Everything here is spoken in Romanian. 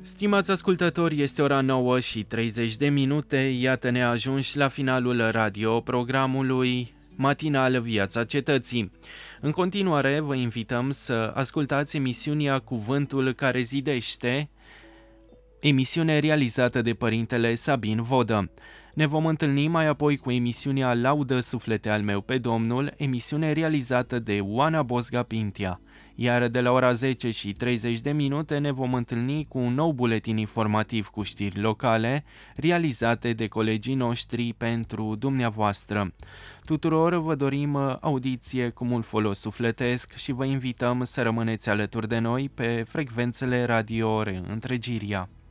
Stimați ascultători, este ora 9:30. Iată-ne ajunși la finalul radioprogramului matinal Viața Cetății. În continuare, vă invităm să ascultați emisiunea Cuvântul care zidește, emisiune realizată de părintele Sabin Vodă. Ne vom întâlni mai apoi cu emisiunea Laudă suflete al meu pe Domnul, emisiune realizată de Oana Bosga Pintea. Iar de la ora 10:30 ne vom întâlni cu un nou buletin informativ cu știri locale, realizate de colegii noștri pentru dumneavoastră. Tuturor vă dorim audiție cu mult folos sufletesc și vă invităm să rămâneți alături de noi pe frecvențele Radio Reîntregirea.